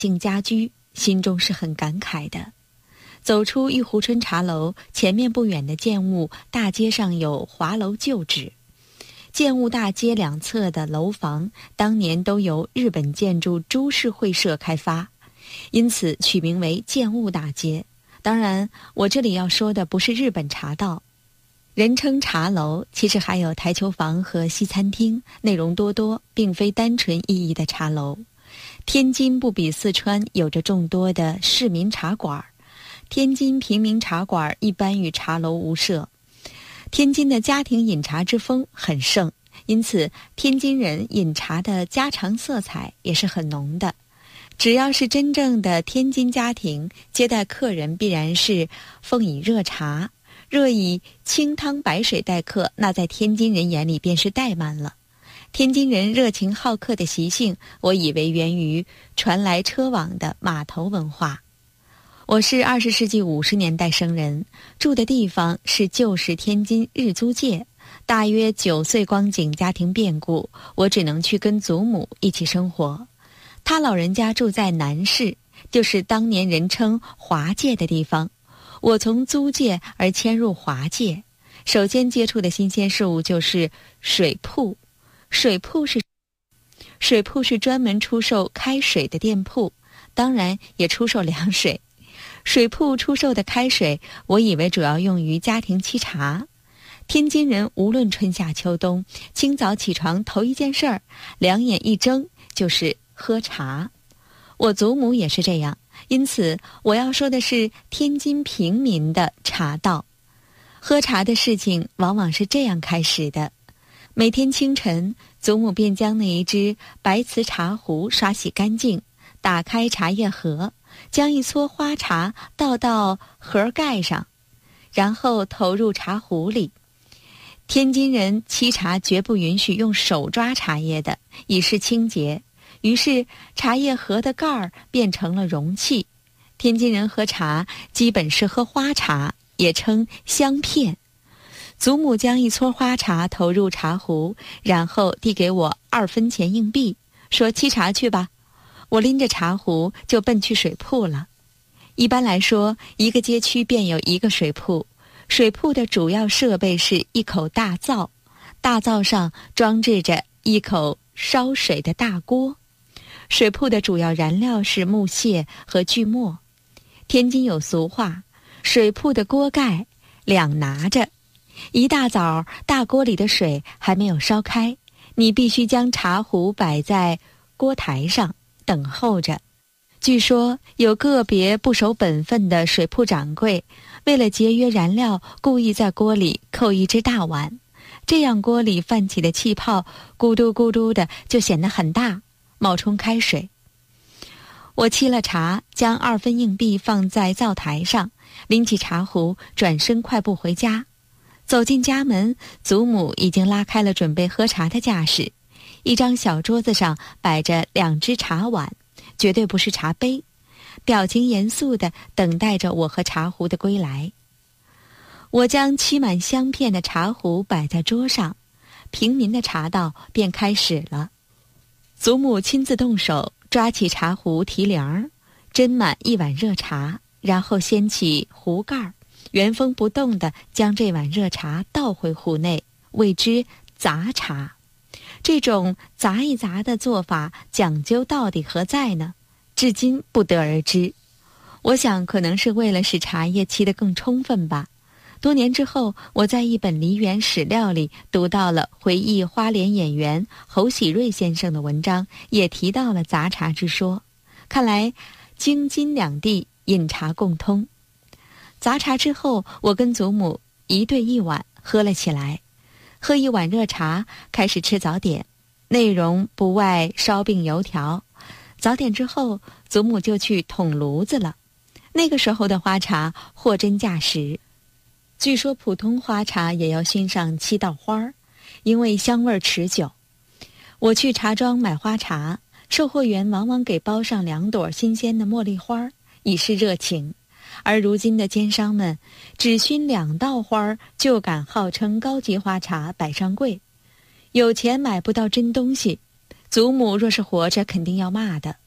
进家居，心中是很感慨的。走出玉湖春茶楼，前面不远的建物大街上有华楼旧址。建物大街两侧的楼房当年都由日本建筑株式会社开发，因此取名为建物大街。当然，我这里要说的不是日本茶道，人称茶楼，其实还有台球房和西餐厅，内容多多，并非单纯意义的茶楼。天津不比四川有着众多的市民茶馆，天津平民茶馆一般与茶楼无涉。天津的家庭饮茶之风很盛，因此天津人饮茶的家常色彩也是很浓的。只要是真正的天津家庭，接待客人必然是奉以热茶，若以清汤白水待客，那在天津人眼里便是怠慢了。天津人热情好客的习性，我以为源于传来车往的码头文化。我是20世纪50年代生人，住的地方是旧时天津日租界。大约9岁光景，家庭变故，我只能去跟祖母一起生活。他老人家住在南市，就是当年人称华界的地方。我从租界而迁入华界，首先接触的新鲜事物就是水铺。水铺是专门出售开水的店铺，当然也出售凉水。水铺出售的开水，我以为主要用于家庭沏茶。天津人无论春夏秋冬，清早起床头一件事儿，两眼一睁就是喝茶。我祖母也是这样，因此我要说的是天津平民的茶道。喝茶的事情往往是这样开始的。每天清晨，祖母便将那一只白瓷茶壶刷洗干净，打开茶叶盒，将一撮花茶倒到盒盖上，然后投入茶壶里。天津人沏茶绝不允许用手抓茶叶的，以示清洁。于是茶叶盒的盖儿变成了容器。天津人喝茶基本是喝花茶，也称香片。祖母将一撮花茶投入茶壶，然后递给我2分钱硬币，说沏茶去吧。我拎着茶壶就奔去水铺了。一般来说，一个街区便有一个水铺。水铺的主要设备是一口大灶，大灶上装置着一口烧水的大锅。水铺的主要燃料是木屑和锯末。天津有俗话，水铺的锅盖两拿着。一大早，大锅里的水还没有烧开，你必须将茶壶摆在锅台上等候着。据说有个别不守本分的水铺掌柜，为了节约燃料，故意在锅里扣一只大碗，这样锅里泛起的气泡咕嘟咕嘟的就显得很大，冒充开水。我沏了茶，将2分硬币放在灶台上，拎起茶壶，转身快步回家。走进家门，祖母已经拉开了准备喝茶的架势。一张小桌子上摆着2只茶碗，绝对不是茶杯，表情严肃地等待着我和茶壶的归来。我将沏满香片的茶壶摆在桌上，平民的茶道便开始了。祖母亲自动手，抓起茶壶提梁，斟满1碗热茶，然后掀起壶盖，原封不动地将这碗热茶倒回壶内，谓之砸茶。这种砸一砸的做法讲究到底何在呢？至今不得而知。我想可能是为了使茶叶沏得更充分吧。多年之后，我在一本梨园史料里读到了回忆花莲演员侯喜瑞先生的文章，也提到了砸茶之说。看来京津两地饮茶共通。砸茶之后，我跟祖母一对一碗喝了起来。喝一碗热茶，开始吃早点，内容不外烧饼油条。早点之后，祖母就去捅炉子了。那个时候的花茶货真价实，据说普通花茶也要熏上7道花，因为香味持久。我去茶庄买花茶，售货员往往给包上2朵新鲜的茉莉花，以示热情。而如今的奸商们只熏2道花就敢号称高级花茶摆上柜，有钱买不到真东西。祖母若是活着肯定要骂的。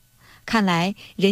看来人